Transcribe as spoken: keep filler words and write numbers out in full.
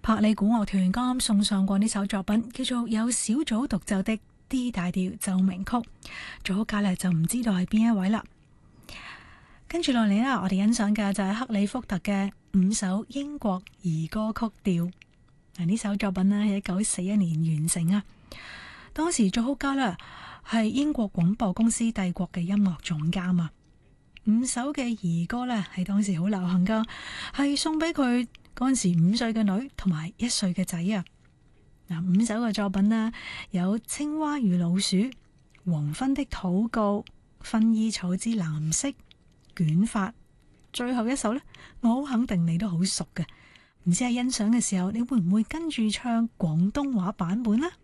柏里古樂團剛啱送上過呢首作品，叫做有小組獨奏的 D 大調奏鳴曲，作曲家呢就唔知道係邊一位啦。跟住落嚟啦，我哋欣賞嘅就係克里福特嘅五首英國兒歌曲調。嗱，呢首作品呢喺一九四一年完成啊。當時作曲家呢係英國廣播公司帝國嘅音樂總監啊。五首嘅兒歌呢係當時好流行噶，係送俾佢嗰陣時五歲嘅女同埋一歲嘅仔啊。嗱，五首嘅作品呢有《青蛙與老鼠》、《黃昏的禱告》、《薰衣草之藍色》、捲髮，最後一首呢，我好肯定你都好熟嘅，唔知喺欣賞嘅時候，你會唔會跟住唱廣東話版本呢？